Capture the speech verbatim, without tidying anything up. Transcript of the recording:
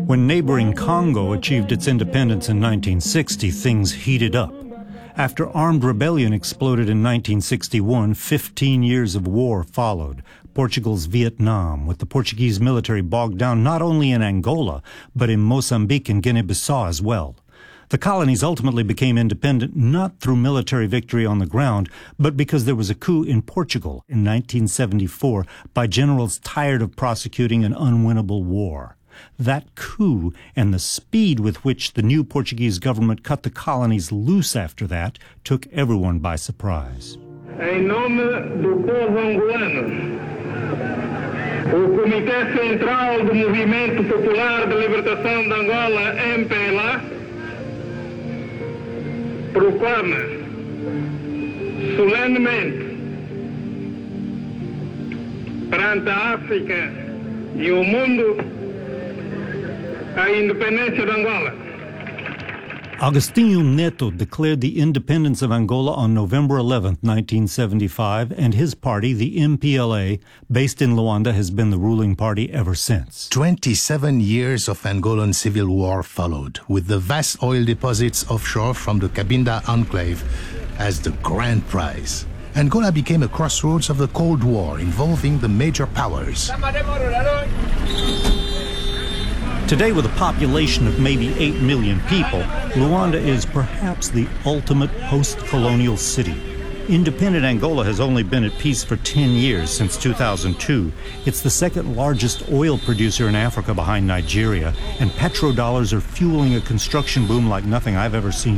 When neighboring Congo achieved its independence in nineteen sixty, things heated up. After armed rebellion exploded in nineteen sixty-one, fifteen years of war followed. Portugal's Vietnam, with the Portuguese military bogged down not only in Angola, but in Mozambique and Guinea-Bissau as well. The colonies ultimately became independent not through military victory on the ground, but because there was a coup in Portugal in nineteen seventy-four by generals tired of prosecuting an unwinnable war. That coup and the speed with which the new Portuguese government cut the colonies loose after that took everyone by surprise. Em nome do povo angolano, o Comitê Central do Movimento Popular de Libertação de Angola, M P L A, proclama solenemente perante a África e o mundo a independência de Angola. Agostinho Neto declared the independence of Angola on November eleventh, nineteen seventy-five, and his party, the M P L A, based in Luanda, has been the ruling party ever since. twenty-seven years of Angolan civil war followed, with the vast oil deposits offshore from the Cabinda enclave as the grand prize. Angola became a crossroads of the Cold War, involving the major powers. Today, with a population of maybe eight million people, Luanda is perhaps the ultimate post-colonial city. Independent Angola has only been at peace for ten years, since two thousand two. It's the second largest oil producer in Africa behind Nigeria, and petrodollars are fueling a construction boom like nothing I've ever seen.